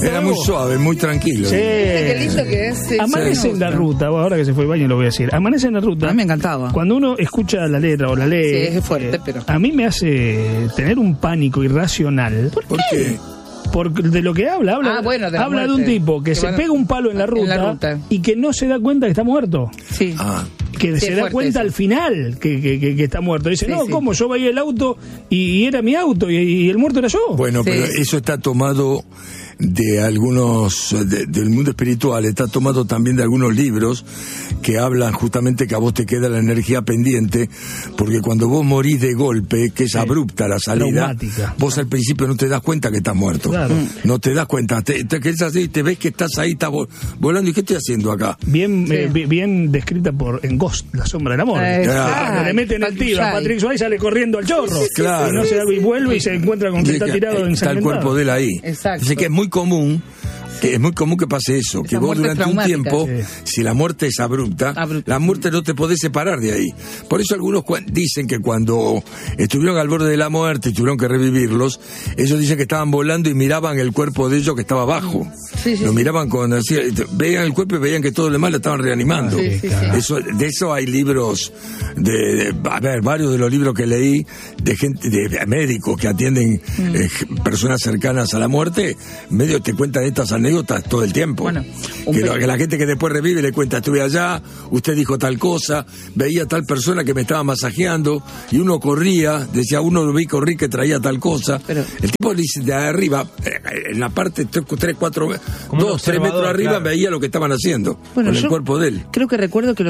Era muy suave, muy tranquilo. Sí. Qué lindo que es. Amanece en la ruta, ahora que se fue el baño lo voy a decir. Amanece en la ruta. A mí me encantaba. Cuando uno escucha la letra o la lee, Sí, es fuerte, pero... a mí me hace tener un pánico irracional. ¿Por qué? Porque de lo que habla bueno, de la habla de muerte. un tipo que se van a- pega un palo en la ruta y que no se da cuenta que está muerto. Sí. Que Sí, se es da fuerte cuenta eso. al final que está muerto. Dice, Sí, no, sí. ¿cómo? Yo veía el auto y era mi auto y el muerto era yo. Bueno, Sí. pero eso está tomado de algunos, del mundo espiritual, está tomado también de algunos libros que hablan justamente que a vos te queda la energía pendiente, porque cuando vos morís de golpe, que es abrupta la salida, Traumática. vos al principio no te das cuenta que estás muerto. Claro. No te das cuenta, te quedas así, te ves que estás ahí, estás volando, ¿y qué estoy haciendo acá? Bien, bien descrita en Ghost, La sombra del amor. Cuando le meten el tiro a Patrick Swayze, sale corriendo al chorro. Claro. Y, no se da- y vuelve y se encuentra con que está tirado Está el ensangrentado. cuerpo de él ahí. Exacto. Así que es muy común que pase eso, Esa que vos muerte durante un traumática. tiempo, Sí. si la muerte es abrupta, la muerte no te podés separar de ahí. Por eso algunos dicen que cuando estuvieron al borde de la muerte y tuvieron que revivirlos, ellos dicen que estaban volando y miraban el cuerpo de ellos que estaba abajo. Sí, sí, Lo sí. miraban veían el cuerpo y veían que todo lo demás lo estaban reanimando. Sí, sí, sí. De eso hay libros a ver, varios de los libros que leí de gente, de médicos que atienden personas cercanas a la muerte, medio te cuentan estas anécdotas todo el tiempo. Bueno, que la gente que después revive le cuenta, estuve allá, usted dijo tal cosa, veía tal persona que me estaba masajeando, y uno corría, decía, uno lo vi, corrí que traía tal cosa. Pero- el tipo dice, de arriba, en la parte 3, 4, Como un 2, 3 metros observador, arriba, claro. veía lo que estaban haciendo Bueno, con el yo cuerpo de él. Creo que recuerdo que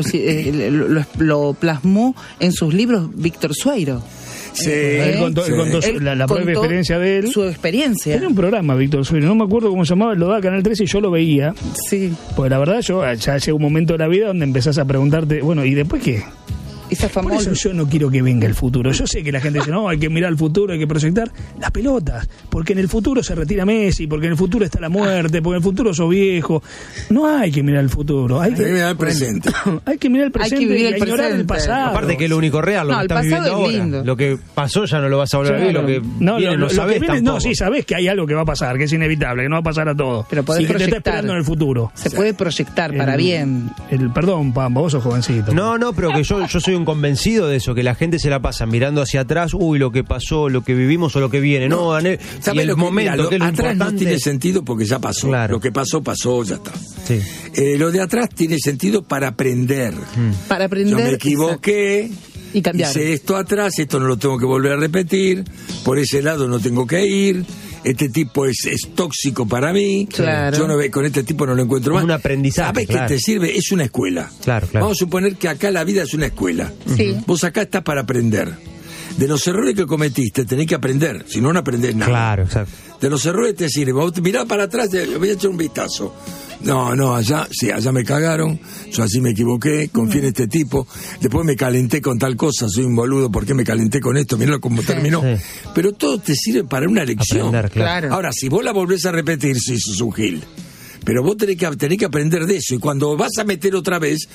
lo plasmó en sus libros Víctor Sueiro. Sí, Él contó, sí. él contó Él la propia contó experiencia de él. Su experiencia. Tenía un programa, Víctor Suárez, no me acuerdo cómo se llamaba, lo daba Canal 13 y yo lo veía. Sí. Porque la verdad, ya llega un momento de la vida donde empezás a preguntarte, bueno, ¿y después qué? Esa Por famosa. eso yo no quiero que venga el futuro. Yo sé que la gente dice, no, hay que mirar el futuro, hay que proyectar las pelotas, porque en el futuro se retira Messi, porque en el futuro está la muerte, porque en el futuro sos viejo. No hay que mirar el futuro, hay Hay que que, mirar el presente. hay que mirar el presente vivir y el ignorar el presente. pasado. Aparte que es lo único real, lo No, que el estás pasado viviendo es ahora. lindo. Lo que pasó ya no lo vas a volver a vivir, lo que No, viene no lo sabés que viene, tampoco. no, sí, sabés que hay algo que va a pasar, que es inevitable, que no va a pasar a todos. Pero podés y que te está proyectar. esperando en el futuro. Se puede proyectar para bien. Perdón, Pampa, vos sos jovencito. No, pero que yo soy un convencido de eso, que la gente se la pasa mirando hacia atrás, lo que pasó, lo que vivimos o lo que viene. No, y ¿Sabes el lo que, momento, mira, que es lo atrás no importante. tiene sentido porque ya pasó. Claro. Lo que pasó, ya está. Sí. Lo de atrás tiene sentido para aprender. Para aprender. Yo me equivoqué, Y cambiar. hice esto atrás, esto no lo tengo que volver a repetir, por ese lado no tengo que ir, este tipo es tóxico para mí, Claro. yo con este tipo no lo encuentro más. Un aprendizaje, ¿Sabes claro. qué te sirve? Es una escuela. Claro. Vamos a suponer que acá la vida es una escuela. Sí. Vos acá estás para aprender. De los errores que cometiste tenés que aprender, si no, no aprendés nada. Claro, exacto. De los errores te sirve. Vos mirá para atrás, voy a echar un vistazo. No, allá me cagaron, yo así me equivoqué, confié en este tipo, después me calenté con tal cosa, soy un boludo, ¿por qué me calenté con esto? Mirá cómo terminó. Sí. Pero todo te sirve para una lección. Aprender, claro. Ahora, si vos la volvés a repetir, sí, sos un gil. Pero vos tenés que aprender de eso, y cuando vas a meter otra vez,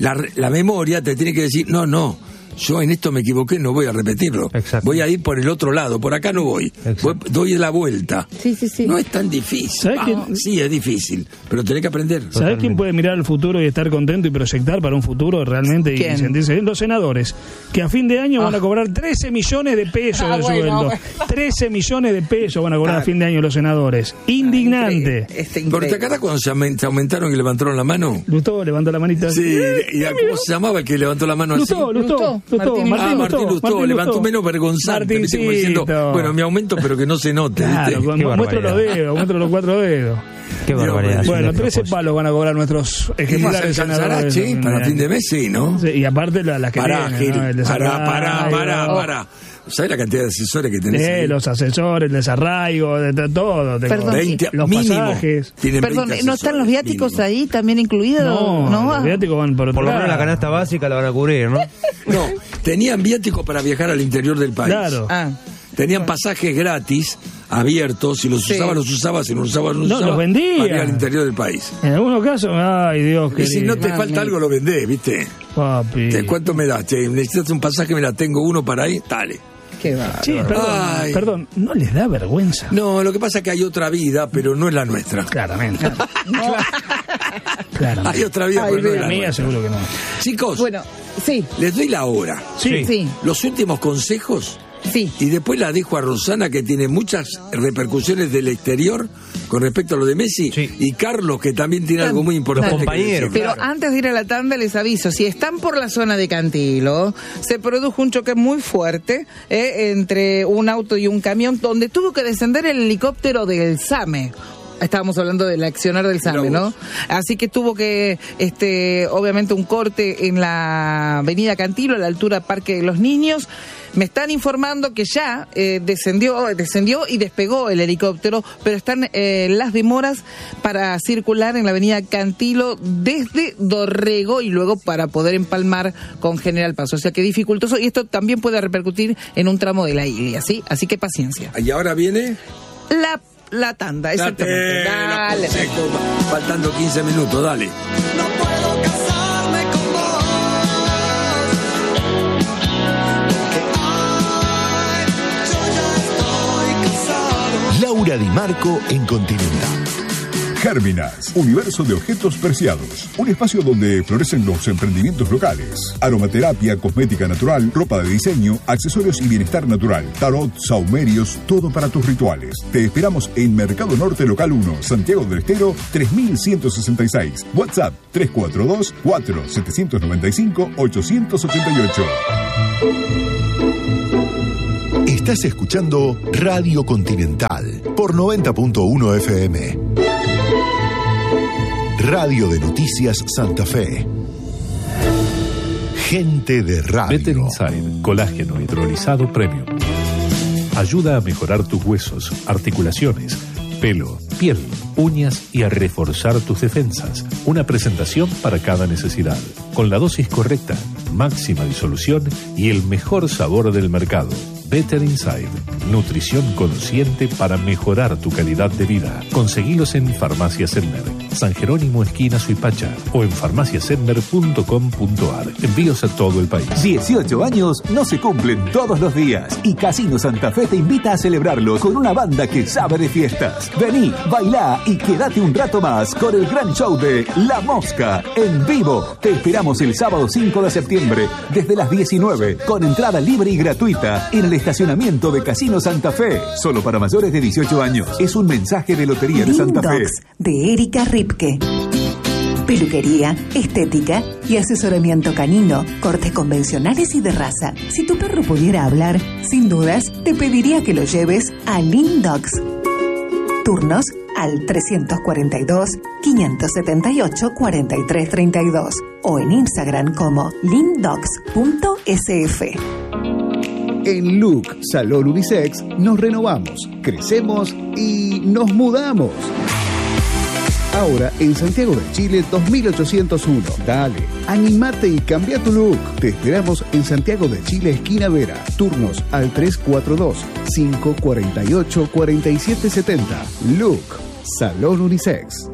la memoria te tiene que decir, no, yo en esto me equivoqué, no voy a repetirlo. Exacto. Voy a ir por el otro lado, por acá no voy. Doy la vuelta. Sí. No es tan difícil. ¿Sabés quién? Sí, es difícil, pero tenés que aprender. ¿Sabés quién puede mirar al futuro y estar contento y proyectar para un futuro realmente y ¿Quién? sentirse bien? Los senadores, que a fin de año van a cobrar 13 millones de pesos del sueldo. 13 millones de pesos van a cobrar a fin de año los senadores. Indignante. ¿Pero te acordás cuando se aumentaron y levantaron la mano? Lustó levantó la manita. Sí, ¿y ¿cómo se llamaba el que levantó la mano así? Lustó. Martín Lustó, levantó menos vergonzante, ¿viste? Como diciendo, Martincito. bueno, mi aumento, pero que no se note, Claro, ¿viste? muestro los dedos, muestro los 4 dedos. Qué barbaridad. Bueno, es un 13 despropósito. palos van a cobrar nuestros ¿Qué más ejemplares alcanzará, senadores. che? Para fin de mes, sí, ¿no? Sí, y aparte las que Pará, vienen, Gil, ¿no? El desarraigo, pará. ¿Sabes la cantidad de asesores que tenés ahí? los asesores, el desarraigo, de todo. Perdón, 20, los mínimo. pasajes. Tienen Perdón, 20 ¿no están los asesores, viáticos mínimo. ahí también incluidos? Los viáticos van por otro Por lo menos la lado. canasta básica la van a cubrir, ¿no? No, tenían viáticos para viajar al interior del país. Claro. Tenían pasajes gratis, abiertos, si los Sí. usaba, si no los usaba, no los No, usaba. los vendía. Para ir al interior del país. En algunos casos, ay Dios Y si querido. no te falta algo, lo vendés, ¿viste? Papi. ¿Cuánto me das? Che, necesitas un pasaje, me la tengo uno para ahí, dale. Qué va. Che, Ay. perdón, ¿no les da vergüenza? No, lo que pasa es que hay otra vida, pero no es la nuestra. Claramente. Claramente. Hay otra vida, Ay, pero no es La la mía nuestra. seguro que no. Chicos, Bueno, sí, les doy la hora. sí. Los últimos consejos. Sí. Y después la dejo a Rosana, que tiene muchas repercusiones del exterior con respecto a lo de Messi. Sí. Y Carlos, que también tiene algo muy importante. Los compañeros. que decir. Pero antes de ir a la tanda les aviso, si están por la zona de Cantilo, se produjo un choque muy fuerte entre un auto y un camión donde tuvo que descender el helicóptero del SAME. Estábamos hablando del accionar del SAME, ¿no? Así que tuvo que, obviamente, un corte en la avenida Cantilo, a la altura Parque de los Niños. Me están informando que ya descendió y despegó el helicóptero, pero están las demoras para circular en la avenida Cantilo desde Dorrego y luego para poder empalmar con General Paz. O sea que dificultoso, y esto también puede repercutir en un tramo de la Ilia, ¿sí? Así que paciencia. Y ahora viene La tanda, exactamente. Dale. Faltando 15 minutos, dale. No puedo casarme con vos, porque ay, yo ya estoy casado. Laura Di Marco en Continental. Gérminas, universo de objetos preciados. Un espacio donde florecen los emprendimientos locales. Aromaterapia, cosmética natural, ropa de diseño, accesorios y bienestar natural. Tarot, saumerios, todo para tus rituales. Te esperamos en Mercado Norte Local 1, Santiago del Estero, 3166. WhatsApp 342-4795-888. Estás escuchando Radio Continental por 90.1 FM. Radio de Noticias Santa Fe. Gente de radio. Better Inside, colágeno hidrolizado premium. Ayuda a mejorar tus huesos, articulaciones, pelo, piel, uñas y a reforzar tus defensas. Una presentación para cada necesidad. Con la dosis correcta, máxima disolución y el mejor sabor del mercado. Better Inside, nutrición consciente para mejorar tu calidad de vida. Conseguilos en Farmacia Senmer, San Jerónimo esquina Suipacha o en farmaciasenmer.com.ar. Envíos a todo el país. 18 años no se cumplen todos los días y Casino Santa Fe te invita a celebrarlos con una banda que sabe de fiestas. Vení, bailá y quédate un rato más con el gran show de La Mosca en vivo. Te esperamos el sábado 5 de septiembre desde las 19 con entrada libre y gratuita en el estacionamiento de Casino Santa Fe. Solo para mayores de 18 años. Es un mensaje de Lotería de Santa Fe. Dogs, de Erika Ripke. Peluquería, estética y asesoramiento canino, cortes convencionales y de raza. Si tu perro pudiera hablar, sin dudas, te pediría que lo lleves a Lean Dogs. Turnos al 342-578-4332 o en Instagram como leandogs.sf. En Look Salón Unisex nos renovamos, crecemos y nos mudamos. Ahora en Santiago de Chile 2801. Dale, animate y cambia tu look. Te esperamos en Santiago de Chile, esquina Vera. Turnos al 342-548-4770. Look Salón Unisex.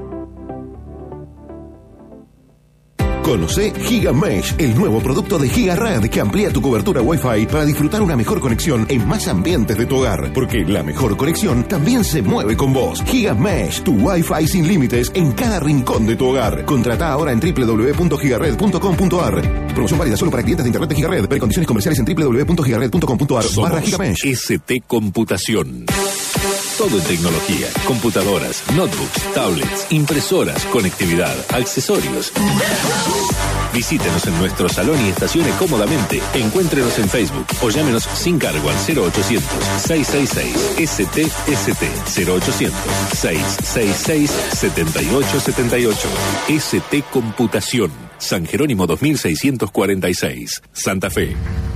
Conoce GigaMesh, el nuevo producto de GigaRed que amplía tu cobertura Wi-Fi para disfrutar una mejor conexión en más ambientes de tu hogar. Porque la mejor conexión también se mueve con vos. GigaMesh, tu Wi-Fi sin límites en cada rincón de tu hogar. Contrata ahora en www.gigared.com.ar. Promoción válida solo para clientes de internet de GigaRed. Ver condiciones comerciales en www.gigared.com.ar/GigaMesh. ST Computación. Todo en tecnología, computadoras, notebooks, tablets, impresoras, conectividad, accesorios. Visítenos en nuestro salón y estacione cómodamente. Encuéntrenos en Facebook o llámenos sin cargo al 0800-666-STST 0800-666-7878. ST Computación. San Jerónimo 2646, Santa Fe.